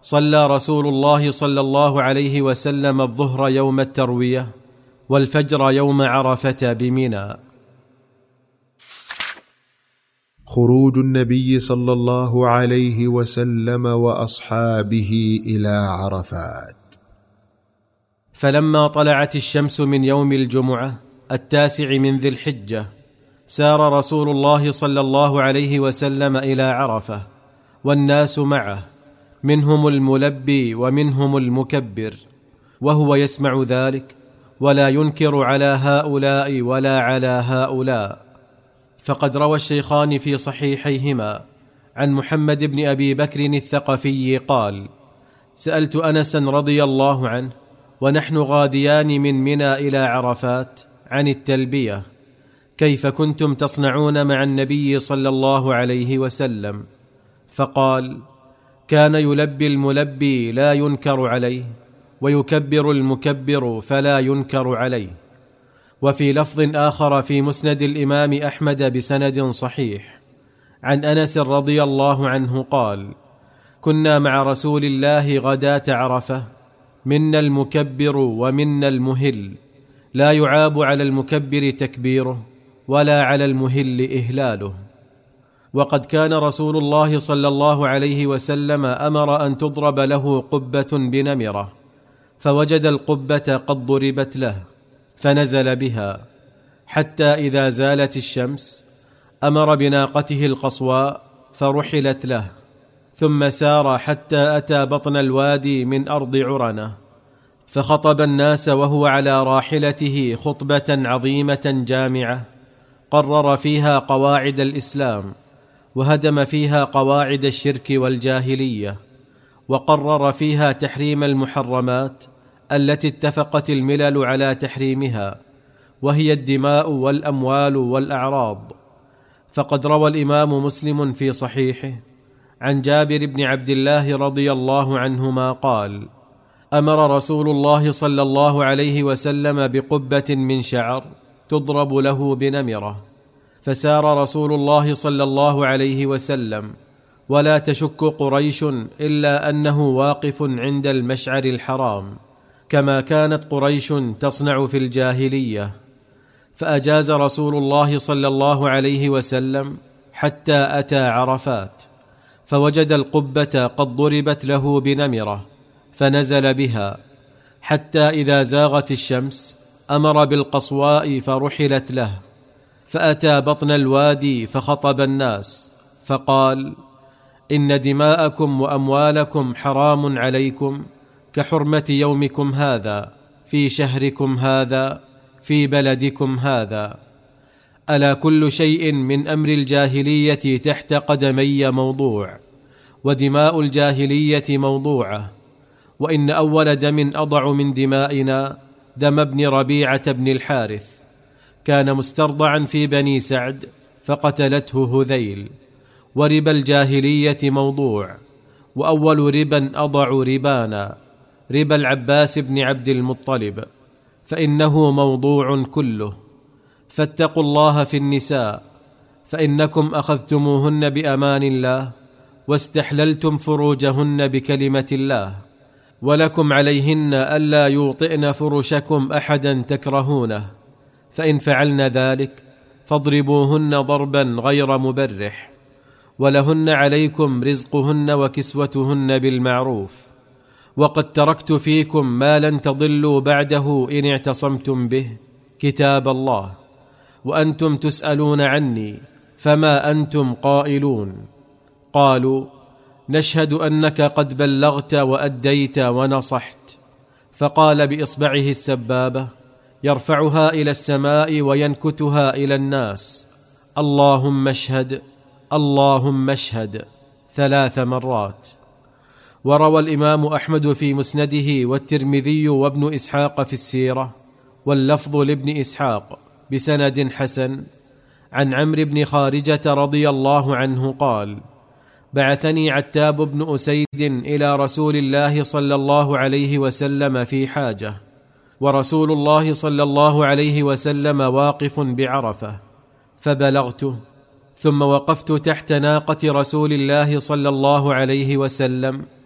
صلى رسول الله صلى الله عليه وسلم الظهر يوم التروية والفجر يوم عرفة بمنى. خروج النبي صلى الله عليه وسلم وأصحابه إلى عرفات. فلما طلعت الشمس من يوم الجمعة 9 من ذي الحجة سار رسول الله صلى الله عليه وسلم إلى عرفة والناس معه، منهم الملبي ومنهم المكبر، وهو يسمع ذلك ولا ينكر على هؤلاء ولا على هؤلاء. فقد روى الشيخان في صحيحيهما عن محمد بن أبي بكر الثقفي قال: سألت أنسا رضي الله عنه ونحن غاديان من منى إلى عرفات عن التلبية، كيف كنتم تصنعون مع النبي صلى الله عليه وسلم؟ فقال: كان يلبي الملبي لا ينكر عليه، ويكبر المكبر فلا ينكر عليه. وفي لفظ آخر في مسند الإمام أحمد بسند صحيح عن أنس رضي الله عنه قال: كنا مع رسول الله غداة عرفة، منا المكبر ومنا المهل، لا يعاب على المكبر تكبيره ولا على المهل إهلاله. وقد كان رسول الله صلى الله عليه وسلم أمر أن تضرب له قبة بنمرة، فوجد القبة قد ضربت له فنزل بها، حتى إذا زالت الشمس أمر بناقته القصواء فرحلت له، ثم سار حتى أتى بطن الوادي من أرض عرنة، فخطب الناس وهو على راحلته خطبة عظيمة جامعة قرر فيها قواعد الإسلام، وهدم فيها قواعد الشرك والجاهلية، وقرر فيها تحريم المحرمات التي اتفقت الملل على تحريمها، وهي الدماء والأموال والأعراض. فقد روى الإمام مسلم في صحيحه عن جابر بن عبد الله رضي الله عنهما قال: أمر رسول الله صلى الله عليه وسلم بقبة من شعر تضرب له بنمرة، فسار رسول الله صلى الله عليه وسلم، ولا تشك قريش إلا أنه واقف عند المشعر الحرام، كما كانت قريش تصنع في الجاهلية. فأجاز رسول الله صلى الله عليه وسلم حتى أتى عرفات، فوجد القبة قد ضربت له بنمرة فنزل بها، حتى إذا زاغت الشمس أمر بالقصواء فرحلت له، فأتى بطن الوادي فخطب الناس فقال: إن دماءكم وأموالكم حرام عليكم كحرمة يومكم هذا في شهركم هذا في بلدكم هذا. ألا كل شيء من أمر الجاهلية تحت قدمي موضوع، ودماء الجاهلية موضوعة، وإن أول دم أضع من دمائنا دم ابن ربيعة بن الحارث، كان مسترضعا في بني سعد فقتلته هذيل. وربا الجاهلية موضوع، وأول ربا أضع ربانا ربا العباس بن عبد المطلب، فإنه موضوع كله. فاتقوا الله في النساء، فإنكم أخذتموهن بأمان الله واستحللتم فروجهن بكلمة الله، ولكم عليهن ألا يوطئن فرشكم أحدا تكرهونه، فإن فعلن ذلك فاضربوهن ضربا غير مبرح، ولهن عليكم رزقهن وكسوتهن بالمعروف. وقد تركت فيكم ما لن تضلوا بعده إن اعتصمتم به، كتاب الله، وأنتم تسألون عني فما أنتم قائلون؟ قالوا: نشهد أنك قد بلغت وأديت ونصحت. فقال بإصبعه السبابة يرفعها إلى السماء وينكتها إلى الناس: اللهم اشهد اللهم اشهد 3 مرات. وروى الإمام أحمد في مسنده والترمذي وابن إسحاق في السيرة، واللفظ لابن إسحاق بسند حسن، عن عمرو بن خارجة رضي الله عنه قال: بعثني عتاب بن أسيد إلى رسول الله صلى الله عليه وسلم في حاجة، ورسول الله صلى الله عليه وسلم واقف بعرفة، فبلغته، ثم وقفت تحت ناقة رسول الله صلى الله عليه وسلم